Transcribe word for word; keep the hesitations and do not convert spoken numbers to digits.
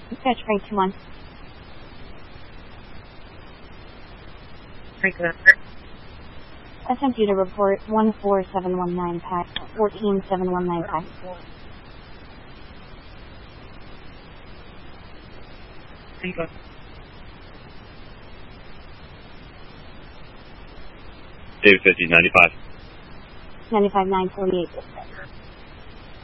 Dispatch Frank two one. Frank one. S M P to report one four seven one nine pack, fourteen seven one nine pack. Viva. David fifty, ninety-five. ninety-five nine forty-eight.